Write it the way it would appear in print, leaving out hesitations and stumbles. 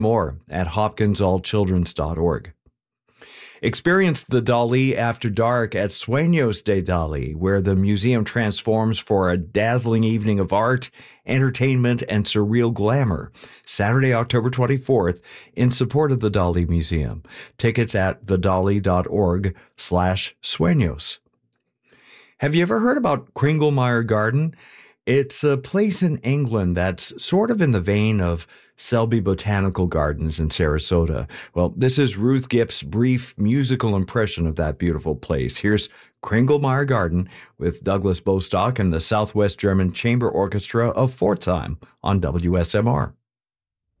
More at hopkinsallchildrens.org. Experience the Dali After Dark at Sueños de Dali, where the museum transforms for a dazzling evening of art, entertainment, and surreal glamour. Saturday, October 24th, in support of the Dali Museum. Tickets at thedali.org/sueños. Have you ever heard about Kringlemeyer Garden? It's a place in England that's sort of in the vein of Selby Botanical Gardens in Sarasota. Well, this is Ruth Gipp's brief musical impression of that beautiful place. Here's Kringlemeyer Garden with Douglas Bostock and the Southwest German Chamber Orchestra of Pforzheim on WSMR.